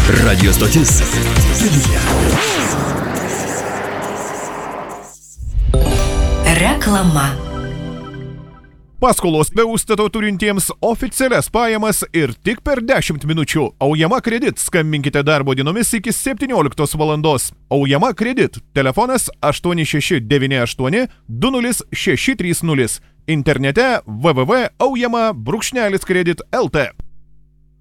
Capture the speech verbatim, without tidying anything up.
Radio stotis Vilniuje. Reklama. Paskolos be užstato turintiems oficialias pajamas ir tik per dešimt minučių. Aujama Kredit. Skambinkite darbo dienomis iki septynioliktos valandos. Aujama Kredit. Telefonas aštuoni šeši devyni aštuoni du nulis šeši trys nulis. Internete w w w taškas aujama brūkšnelis kredit taškas l t.